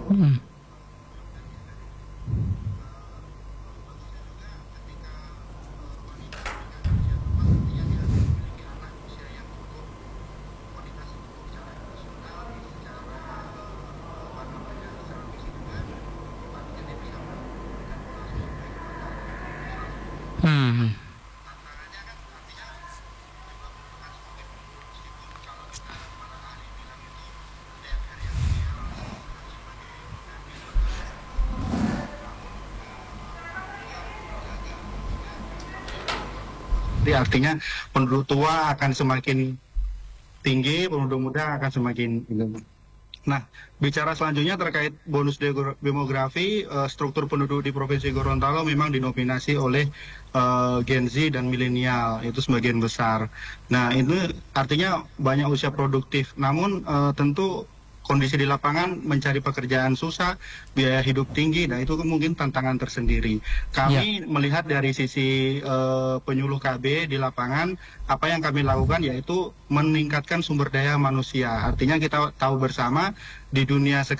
Hmm. Hmm. Jadi artinya penduduk tua akan semakin tinggi, penduduk muda akan semakin tinggi. Nah, bicara selanjutnya terkait bonus demografi, struktur penduduk di Provinsi Gorontalo memang dinominasi oleh Gen Z dan milenial, itu sebagian besar. Nah, itu artinya banyak usia produktif. Namun tentu kondisi di lapangan mencari pekerjaan susah, biaya hidup tinggi, nah itu mungkin tantangan tersendiri. Ya. Kami melihat dari sisi penyuluh KB di lapangan, apa yang kami lakukan yaitu meningkatkan sumber daya manusia. Artinya kita tahu bersama di dunia sekarang